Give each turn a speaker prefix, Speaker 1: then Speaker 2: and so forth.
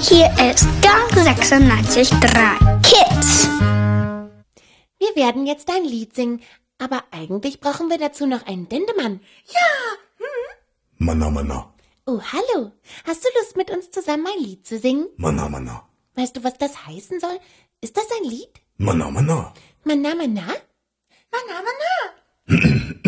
Speaker 1: Hier ist Gang 96.3 Kids.
Speaker 2: Wir werden jetzt ein Lied singen, aber eigentlich brauchen wir dazu noch einen Dendemann.
Speaker 3: Mana, mana.
Speaker 2: Oh, hallo. Hast du Lust, mit uns zusammen ein Lied zu singen?
Speaker 3: Mana, mana.
Speaker 2: Weißt du, was das heißen soll? Ist das ein Lied?
Speaker 3: Mana, mana.
Speaker 2: Mana, mana?
Speaker 4: Mana, mana.